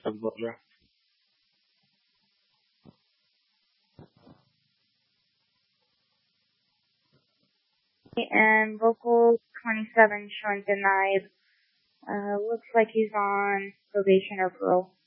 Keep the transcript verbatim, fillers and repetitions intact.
of Georgia. And local twenty-seven showing denied. Uh, looks like he's on probation or parole.